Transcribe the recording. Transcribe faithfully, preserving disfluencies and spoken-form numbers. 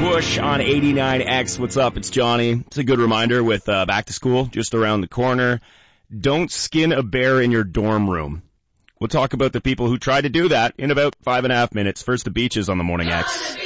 Bush on eighty-nine X. What's up? It's Johnny. It's a good reminder with uh, back to school just around the corner. Don't skin a bear in your dorm room. We'll talk about the people who tried to do that in about five and a half minutes. First, the Beaches on the Morning X.